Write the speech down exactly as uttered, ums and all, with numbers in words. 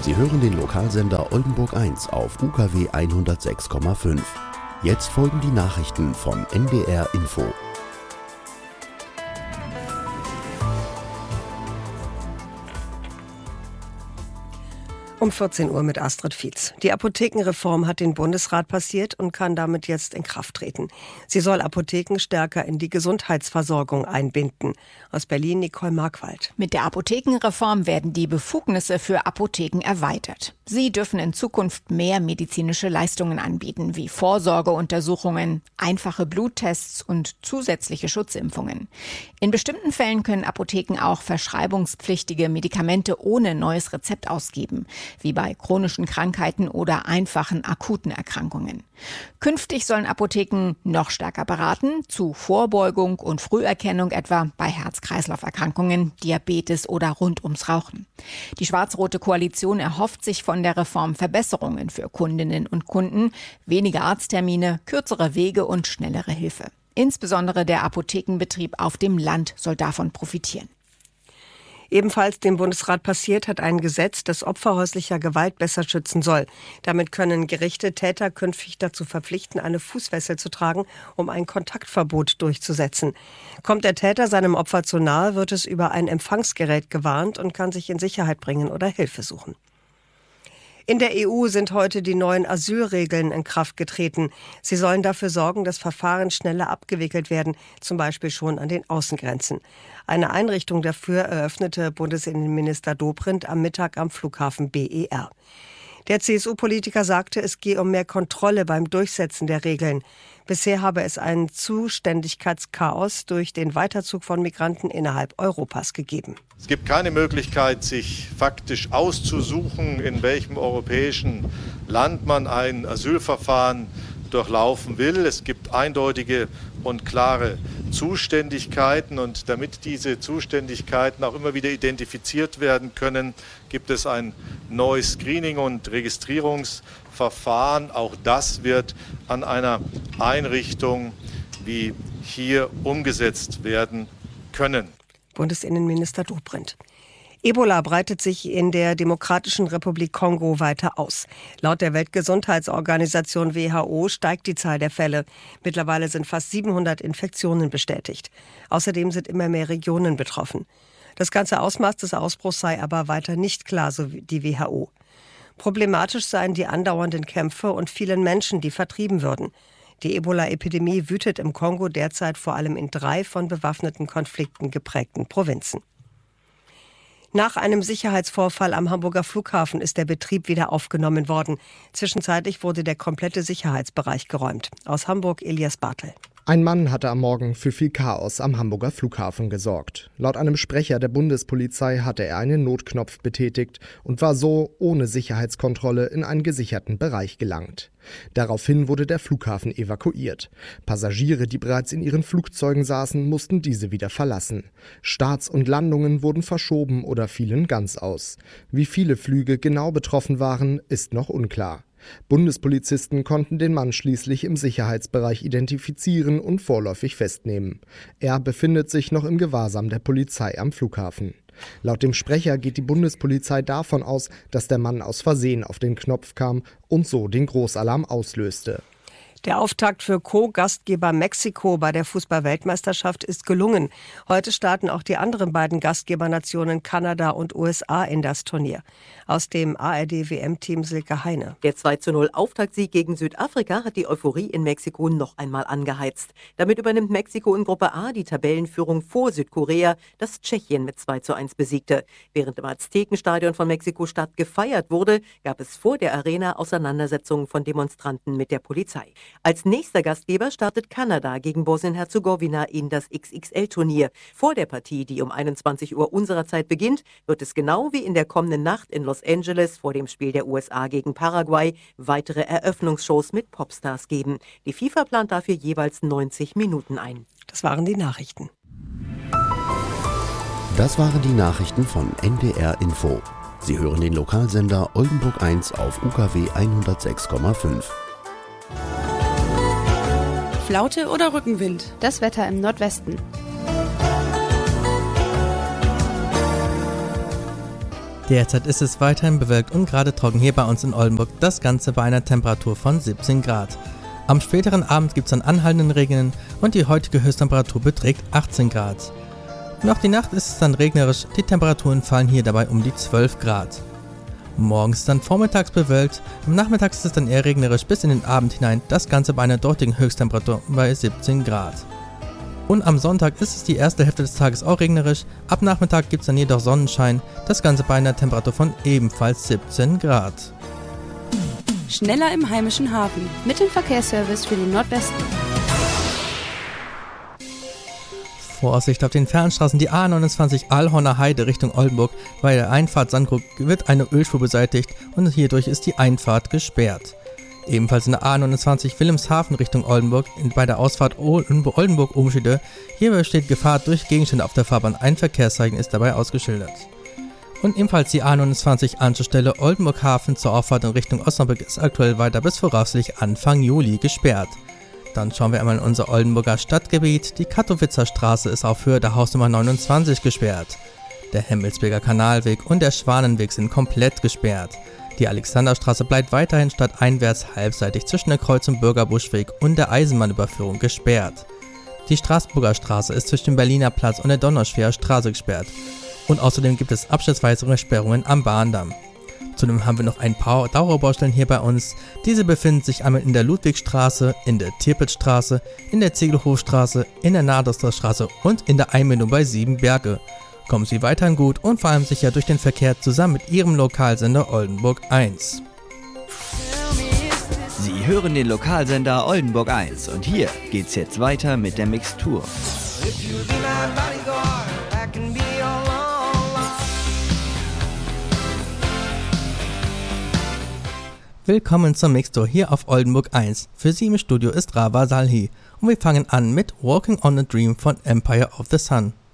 Sie hören den Lokalsender Oldenburg eins auf U K W hundertsechs Komma fünf. Jetzt folgen die Nachrichten von N D R Info. Um vierzehn Uhr mit Astrid Fietz. Die Apothekenreform hat den Bundesrat passiert und kann damit jetzt in Kraft treten. Sie soll Apotheken stärker in die Gesundheitsversorgung einbinden. Aus Berlin Nicole Markwald. Mit der Apothekenreform werden die Befugnisse für Apotheken erweitert. Sie dürfen in Zukunft mehr medizinische Leistungen anbieten, wie Vorsorgeuntersuchungen, einfache Bluttests und zusätzliche Schutzimpfungen. In bestimmten Fällen können Apotheken auch verschreibungspflichtige Medikamente ohne neues Rezept ausgeben, wie bei chronischen Krankheiten oder einfachen akuten Erkrankungen. Künftig sollen Apotheken noch stärker beraten, zu Vorbeugung und Früherkennung etwa bei Herz-Kreislauf-Erkrankungen, Diabetes oder rund ums Rauchen. Die schwarz-rote Koalition erhofft sich von der Reform Verbesserungen für Kundinnen und Kunden, weniger Arzttermine, kürzere Wege und schnellere Hilfe. Insbesondere der Apothekenbetrieb auf dem Land soll davon profitieren. Ebenfalls dem Bundesrat passiert hat ein Gesetz, das Opfer häuslicher Gewalt besser schützen soll. Damit können Gerichte Täter künftig dazu verpflichten, eine Fußfessel zu tragen, um ein Kontaktverbot durchzusetzen. Kommt der Täter seinem Opfer zu nahe, wird es über ein Empfangsgerät gewarnt und kann sich in Sicherheit bringen oder Hilfe suchen. In der E U sind heute die neuen Asylregeln in Kraft getreten. Sie sollen dafür sorgen, dass Verfahren schneller abgewickelt werden, zum Beispiel schon an den Außengrenzen. Eine Einrichtung dafür eröffnete Bundesinnenminister Dobrindt am Mittag am Flughafen B E R. Der C S U-Politiker sagte, es gehe um mehr Kontrolle beim Durchsetzen der Regeln. Bisher habe es ein Zuständigkeitschaos durch den Weiterzug von Migranten innerhalb Europas gegeben. Es gibt keine Möglichkeit, sich faktisch auszusuchen, in welchem europäischen Land man ein Asylverfahren durchlaufen will. Es gibt eindeutige und klare Zuständigkeiten und damit diese Zuständigkeiten auch immer wieder identifiziert werden können, gibt es ein neues Screening- und Registrierungsverfahren. Auch das wird an einer Einrichtung wie hier umgesetzt werden können. Bundesinnenminister Dobrindt. Ebola breitet sich in der Demokratischen Republik Kongo weiter aus. Laut der Weltgesundheitsorganisation W H O steigt die Zahl der Fälle. Mittlerweile sind fast siebenhundert Infektionen bestätigt. Außerdem sind immer mehr Regionen betroffen. Das ganze Ausmaß des Ausbruchs sei aber weiter nicht klar, so wie die W H O. Problematisch seien die andauernden Kämpfe und vielen Menschen, die vertrieben würden. Die Ebola-Epidemie wütet im Kongo derzeit vor allem in drei von bewaffneten Konflikten geprägten Provinzen. Nach einem Sicherheitsvorfall am Hamburger Flughafen ist der Betrieb wieder aufgenommen worden. Zwischenzeitlich wurde der komplette Sicherheitsbereich geräumt. Aus Hamburg Elias Bartel. Ein Mann hatte am Morgen für viel Chaos am Hamburger Flughafen gesorgt. Laut einem Sprecher der Bundespolizei hatte er einen Notknopf betätigt und war so ohne Sicherheitskontrolle in einen gesicherten Bereich gelangt. Daraufhin wurde der Flughafen evakuiert. Passagiere, die bereits in ihren Flugzeugen saßen, mussten diese wieder verlassen. Starts und Landungen wurden verschoben oder fielen ganz aus. Wie viele Flüge genau betroffen waren, ist noch unklar. Bundespolizisten konnten den Mann schließlich im Sicherheitsbereich identifizieren und vorläufig festnehmen. Er befindet sich noch im Gewahrsam der Polizei am Flughafen. Laut dem Sprecher geht die Bundespolizei davon aus, dass der Mann aus Versehen auf den Knopf kam und so den Großalarm auslöste. Der Auftakt für Co-Gastgeber Mexiko bei der Fußball-Weltmeisterschaft ist gelungen. Heute starten auch die anderen beiden Gastgebernationen Kanada und U S A in das Turnier. Aus dem A R D-W M-Team Silke Heine. Der zwei zu null Auftaktsieg gegen Südafrika hat die Euphorie in Mexiko noch einmal angeheizt. Damit übernimmt Mexiko in Gruppe A die Tabellenführung vor Südkorea, das Tschechien mit zwei zu eins besiegte. Während im Aztekenstadion von Mexiko-Stadt gefeiert wurde, gab es vor der Arena Auseinandersetzungen von Demonstranten mit der Polizei. Als nächster Gastgeber startet Kanada gegen Bosnien-Herzegowina in das X X L-Turnier. Vor der Partie, die um einundzwanzig Uhr unserer Zeit beginnt, wird es genau wie in der kommenden Nacht in Los Angeles vor dem Spiel der U S A gegen Paraguay weitere Eröffnungsshows mit Popstars geben. Die FIFA plant dafür jeweils neunzig Minuten ein. Das waren die Nachrichten. Das waren die Nachrichten von N D R Info. Sie hören den Lokalsender Oldenburg eins auf U K W hundertsechs Komma fünf. Flaute oder Rückenwind? Das Wetter im Nordwesten. Derzeit ist es weiterhin bewölkt und gerade trocken hier bei uns in Oldenburg, das Ganze bei einer Temperatur von siebzehn Grad. Am späteren Abend gibt es dann anhaltenden Regen und die heutige Höchsttemperatur beträgt achtzehn Grad. Und auch die Nacht ist es dann regnerisch, die Temperaturen fallen hier dabei um die zwölf Grad. Morgens ist dann vormittags bewölkt, am Nachmittag ist es dann eher regnerisch bis in den Abend hinein, das Ganze bei einer dortigen Höchsttemperatur bei siebzehn Grad. Und am Sonntag ist es die erste Hälfte des Tages auch regnerisch, ab Nachmittag gibt es dann jedoch Sonnenschein, das Ganze bei einer Temperatur von ebenfalls siebzehn Grad. Schneller im heimischen Hafen mit dem Verkehrsservice für den Nordwesten. Vorsicht auf den Fernstraßen, die A neunundzwanzig Alhorner Heide Richtung Oldenburg, bei der Einfahrt Sandkrug wird eine Ölspur beseitigt und hierdurch ist die Einfahrt gesperrt. Ebenfalls in der A neunundzwanzig Wilhelmshaven Richtung Oldenburg, bei der Ausfahrt Oldenburg-Umschiede, hier besteht Gefahr durch Gegenstände auf der Fahrbahn, ein Verkehrszeichen ist dabei ausgeschildert. Und ebenfalls die A neunundzwanzig Anschlussstelle Oldenburg-Hafen zur Auffahrt in Richtung Osnabrück ist aktuell weiter bis voraussichtlich Anfang Juli gesperrt. Dann schauen wir einmal in unser Oldenburger Stadtgebiet. Die Kattowitzer Straße ist auf Höhe der Hausnummer neunundzwanzig gesperrt. Der Hemmelsberger Kanalweg und der Schwanenweg sind komplett gesperrt. Die Alexanderstraße bleibt weiterhin stadteinwärts halbseitig zwischen der Kreuzung Bürgerbuschweg und der Eisenbahnüberführung gesperrt. Die Straßburger Straße ist zwischen dem Berliner Platz und der Donaueschwer Straße gesperrt. Und außerdem gibt es abschnittsweise Sperrungen am Bahndamm. Zudem haben wir noch ein paar Dauerbaustellen hier bei uns. Diese befinden sich einmal in der Ludwigstraße, in der Tirpitzstraße, in der Zegelhofstraße, in der Naderstraße und in der Einbindung bei Siebenberge. Kommen Sie weiterhin gut und vor allem sicher durch den Verkehr zusammen mit Ihrem Lokalsender Oldenburg eins. Sie hören den Lokalsender Oldenburg eins und hier geht's jetzt weiter mit der Mixtur. Willkommen zur Mixtur hier auf Oldenburg eins. Für Sie im Studio ist Rava Salhi und wir fangen an mit Walking on a Dream von Empire of the Sun.